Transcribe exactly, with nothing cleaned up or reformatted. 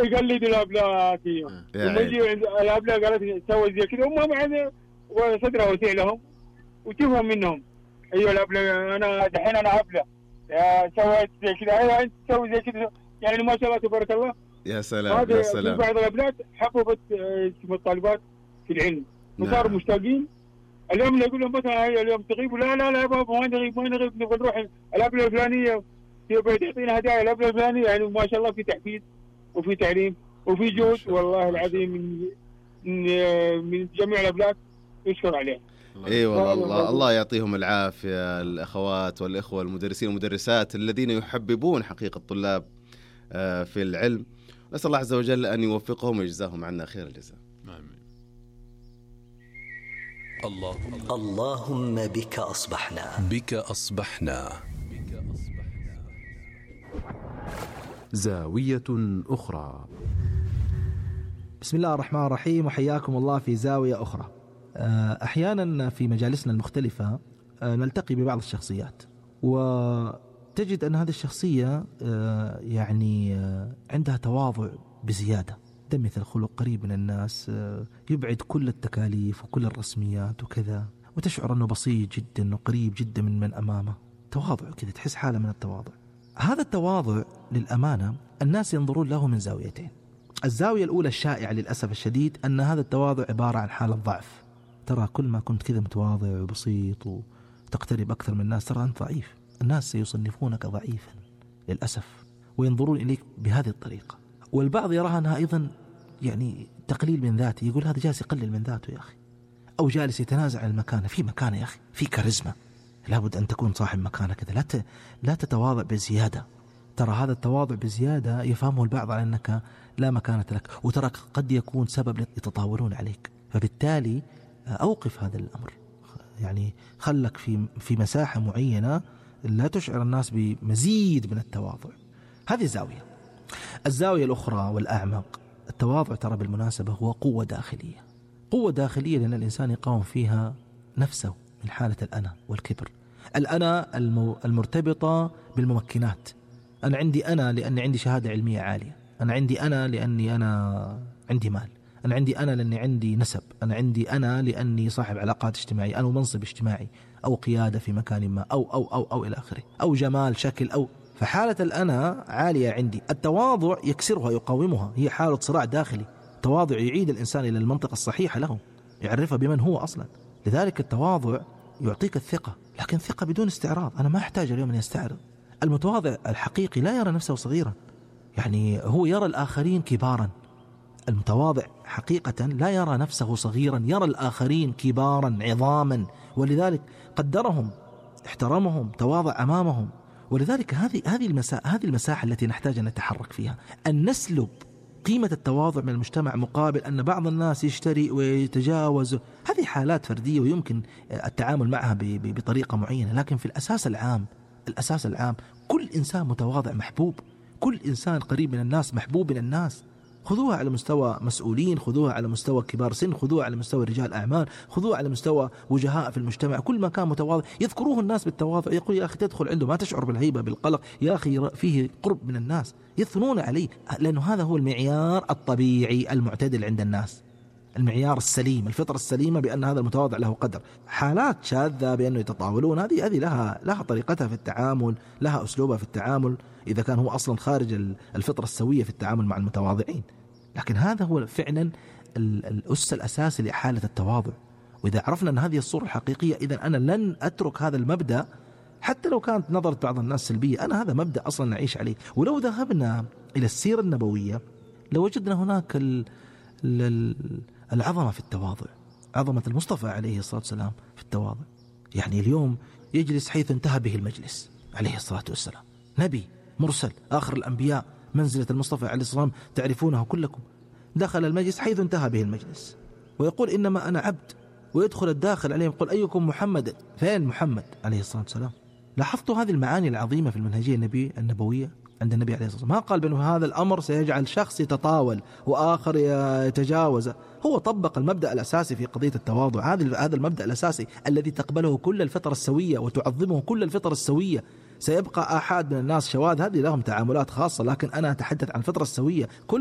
يقلد الأبناء فيهم. لما يجي الأبناء قالت سوي زي كذا هم معنا وصدرها وسع لهم وتفهم منهم. أيوة الأبناء أنا دحين أنا أبناء سويت زي كذا، أيوة أنت تسوي زي كذا، يعني ما شاء الله تبارك الله. يا سلام يا سلام. بعض الأبناء حببت الطالبات في العلم وصاروا نعم. مشتاقين. اليوم يقول لهم مثلا اليوم تغيبوا، لا لا لا بابا ما نغيب ما نغيب نبغى نروح الأبناء الفلانية يبغى تعطينا هدايا الأبناء الفلانية. يعني ما شاء الله في تحفيز وفي تعليم وفي جهد والله العظيم من من جميع الأبناء يشكر عليه. اي والله الله, الله يعطيهم العافية الأخوات والإخوة المدرسين والمدرسات الذين يحببون حقيقة الطلاب في العلم. نسأل الله عز وجل أن يوفقهم ويجزاهم عنا خير الجزاء. آمين. الله اللهم بك أصبحنا بك أصبحنا زاوية أخرى. بسم الله الرحمن الرحيم، وحياكم الله في زاوية أخرى. أحيانا في مجالسنا المختلفة نلتقي ببعض الشخصيات وتجد أن هذه الشخصية يعني عندها تواضع بزيادة، تمثل خلق قريب من الناس، يبعد كل التكاليف وكل الرسميات وكذا، وتشعر أنه بسيط جدا وقريب جدا من من أمامه. تواضع كذا، تحس حالة من التواضع. هذا التواضع للأمانة الناس ينظرون له من زاويتين. الزاوية الأولى الشائعة للأسف الشديد أن هذا التواضع عبارة عن حالة ضعف. ترى كل ما كنت كذا متواضع وبسيط وتقترب أكثر من الناس ترى أنت ضعيف، الناس سيصنفونك ضعيفا للأسف وينظرون إليك بهذه الطريقة. والبعض يراها أنها أيضا يعني تقليل من ذاته، يقول هذا جالس يقلل من ذاته يا أخي، أو جالس يتنازع عن المكانة. في مكانة يا أخي، في كاريزما، لابد أن تكون صاحب مكانة كذا، لا لا تتواضع بزيادة. ترى هذا التواضع بزيادة يفهمه البعض على أنك لا مكانة لك، وترى قد يكون سبب يتطاولون عليك. فبالتالي أوقف هذا الأمر، يعني خلك في في مساحة معينة لا تشعر الناس بمزيد من التواضع. هذه زاوية. الزاوية الأخرى والأعمق، التواضع ترى بالمناسبة هو قوة داخلية، قوة داخلية لأن الإنسان يقاوم فيها نفسه من حالة الأنا والكبر. الأنا المرتبطة بالممكنات. أنا عندي أنا لأني عندي شهادة علمية عالية، أنا عندي أنا لأني أنا عندي مال، أنا عندي أنا لأني عندي نسب، أنا عندي أنا لأني صاحب علاقات اجتماعية، أنا منصب اجتماعي أو قيادة في مكان ما أو أو أو أو إلى آخره، أو جمال شكل أو. فحالة الأنا عالية عندي. التواضع يكسرها يقاومها، هي حالة صراع داخلي. التواضع يعيد الإنسان إلى المنطقة الصحيحة له، يعرفه بمن هو أصلا. لذلك التواضع يعطيك الثقة، لكن ثقة بدون استعراض. أنا ما أحتاج اليوم أن يستعرض. المتواضع الحقيقي لا يرى نفسه صغيرا، يعني هو يرى الآخرين كبارا. المتواضع حقيقة لا يرى نفسه صغيرا، يرى الآخرين كبارا عظاما، ولذلك قدرهم، احترمهم، تواضع أمامهم. ولذلك هذه هذه المساحة هذه المساحة التي نحتاج أن نتحرك فيها، أن نسلب قيمة التواضع من المجتمع مقابل أن بعض الناس يشتري ويتجاوز. هذه حالات فردية ويمكن التعامل معها بطريقة معينة، لكن في الأساس العام الأساس العام كل إنسان متواضع محبوب، كل إنسان قريب من الناس محبوب من الناس. خذوها على مستوى مسؤولين، خذوها على مستوى كبار سن، خذوها على مستوى رجال أعمال، خذوها على مستوى وجهاء في المجتمع. كل ما كان متواضع يذكروه الناس بالتواضع، يقول يا أخي تدخل عنده ما تشعر بالهيبة بالقلق، يا أخي فيه قرب من الناس، يثنون عليه، لأنه هذا هو المعيار الطبيعي المعتدل عند الناس، المعيار السليم، الفطرة السليمة بأن هذا المتواضع له قدر. حالات شاذة بأنه يتطاولون، هذه هذه لها لها طريقتها في التعامل، لها أسلوبها في التعامل، إذا كان هو أصلا خارج الفطرة السوية في التعامل مع المتواضعين. لكن هذا هو فعلا الأس الأساسي لحالة التواضع. وإذا عرفنا أن هذه الصورة الحقيقية، إذا أنا لن أترك هذا المبدأ حتى لو كانت نظرة بعض الناس سلبية. أنا هذا مبدأ أصلا نعيش عليه. ولو ذهبنا إلى السيرة النبوية لوجدنا هناك العظمة في التواضع، عظمة المصطفى عليه الصلاة والسلام في التواضع. يعني اليوم يجلس حيث انتهى به المجلس عليه الصلاة والسلام، نبي مرسل آخر الأنبياء، منزلة المصطفى عليه الصلاة والسلام تعرفونه كلكم. دخل المجلس حيث انتهى به المجلس ويقول إنما أنا عبد، ويدخل الداخل عليهم يقول أيكم محمد؟ فين محمد عليه الصلاة والسلام؟ لاحظتوا هذه المعاني العظيمة في المنهجية النبي النبوية عند النبي عليه الصلاة والسلام. ما قال بأنه هذا الأمر سيجعل شخص يتطاول وآخر يتجاوز، هو طبق المبدأ الأساسي في قضية التواضع. هذا هذا المبدأ الأساسي الذي تقبله كل الفطر السوية وتعظمه كل الفطر السوية. سيبقى آحاد من الناس شواذ، هذه لهم تعاملات خاصة، لكن أنا أتحدث عن الفطرة السوية. كل